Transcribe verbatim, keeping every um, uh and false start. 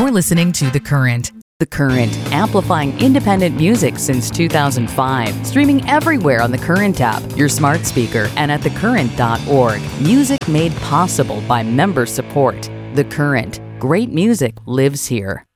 You're listening to The Current. The Current, amplifying independent music since two thousand five. Streaming everywhere on the Current app, your smart speaker, and at the current dot org. Music made possible by member support. The Current. Great music lives here.